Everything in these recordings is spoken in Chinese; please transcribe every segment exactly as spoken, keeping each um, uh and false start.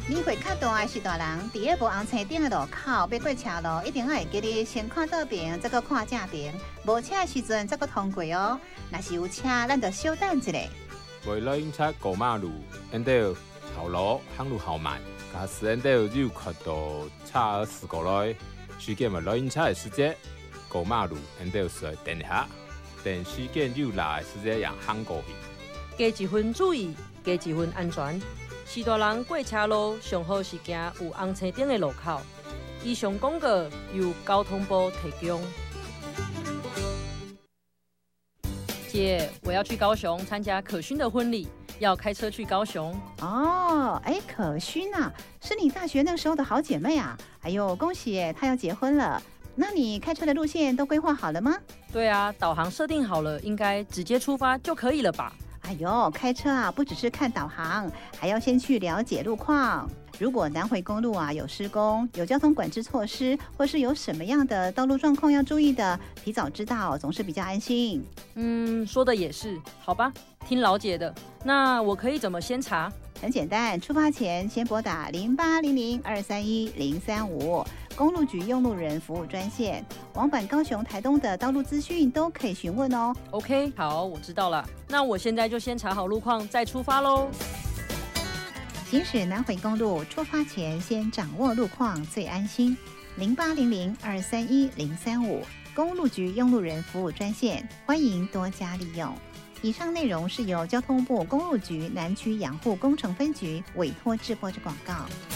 年岁较大的是大人，伫个无红青顶的路口要过车路，一定要会记得先看倒边，再搁看正边。无车的时阵再搁通过哦。若是有车，咱就稍等一下。 为了警察过马路，因得后路行路好慢，假使因得有看到车事故来，时间咪来警察的时间过马路，因得需要等下，等时间又来的时间让行过去。 加一分注意，加一分安全。是大人过车路，上好是行有红青灯的路口。以上广告由交通部提供。姐，我要去高雄参加可勋的婚礼，要开车去高雄。 哦，哎，可勋啊，是你大学那时候的好姐妹啊！哎呦，恭喜耶，她要结婚了。那你开车的路线都规划好了吗？ 对啊，导航设定好了，应该直接出发就可以了吧？ 哎呦，开车啊，不只是看导航，还要先去了解路况。如果南回公路啊有施工、有交通管制措施，或是有什么样的道路状况要注意的，提早知道总是比较安心。 嗯，说的也是，好吧，听老姐的。那我可以怎么先查？ 很简单，出发前先拨打零八零零二三一零三五公路局用路人服务专线，往返高雄、台东的道路资讯都可以询问哦。 OK， 好，我知道了。那我现在就先查好路况，再出发喽。 行驶南回公路，出发前先掌握路况最安心。零八零零二三一零三五公路局用路人服务专线，欢迎多加利用。以上内容是由交通部公路局南区养护工程分局委托制播之广告。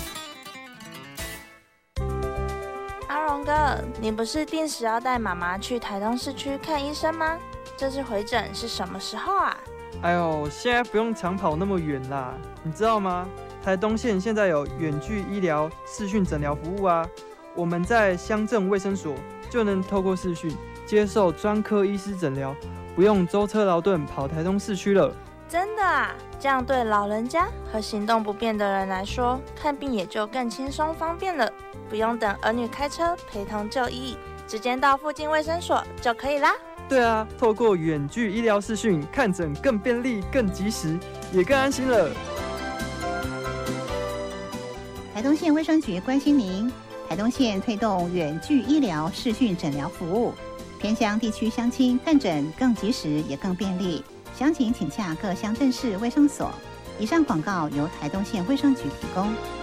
阿荣哥，你不是定时要带妈妈去台东市区看医生吗？这次回诊是什么时候啊？ 哎呦，现在不用长跑那么远啦，你知道吗？台东县现在有远距医疗视讯诊疗服务啊，我们在乡镇卫生所就能透过视讯接受专科医师诊疗，不用舟车劳顿跑台东市区了。 真的啊？这样对老人家和行动不便的人来说，看病也就更轻松方便了，不用等儿女开车陪同就医，直接到附近卫生所就可以啦。 对啊，透过远距医疗视讯看诊更便利、更及时，也更安心了。 台东县卫生局关心您，台东县推动远距医疗视讯诊疗服务，偏乡地区乡亲看诊更及时也更便利。详情请洽各乡镇市卫生所。以上广告由台东县卫生局提供。